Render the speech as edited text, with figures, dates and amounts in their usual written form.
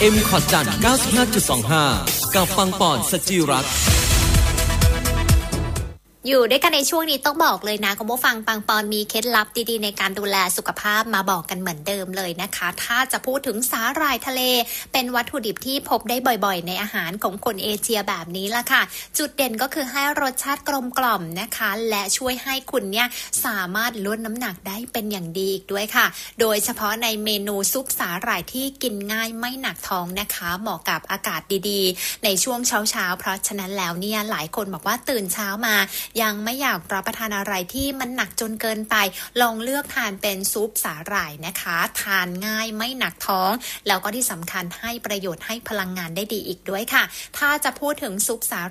M ขอดจันทร์ 95.25 กับปังปอนสจิรัตน์อยู่ด้วยกันในช่วงนี้ต้องบอกเลยนะคุณผู้ฟังปังปอนมีเคล็ดลับดีๆในการดูแลสุขภาพมาบอกกันเหมือนเดิมเลยนะคะถ้าจะพูดถึงสาหร่ายทะเลเป็นวัตถุดิบที่พบได้บ่อยๆในอาหารของคนเอเชียแบบนี้ละค่ะจุดเด่นก็คือให้รสชาติกลมกล่อมนะคะและช่วยให้คุณเนี่ยสามารถลดน้ำหนักได้เป็นอย่างดีอีกด้วยค่ะโดยเฉพาะในเมนูซุปสาหร่ายที่กินง่ายไม่หนักท้องนะคะเหมาะกับอากาศดีๆในช่วงเช้าๆเพราะฉะนั้นแล้วเนี่ยหลายคนบอกว่าตื่นเช้ามายังไม่อยากรับประทานอะไรที่มันหนักจนเกินไปลองเลือกทานเป็นซุปสาหร่ายนะคะทานง่ายไม่หนักท้องแล้วก็ที่สำคัญให้ประโยชน์ให้พลังงานได้ดีอีกด้วยค่ะถ้าจะพูดถึงซุปสา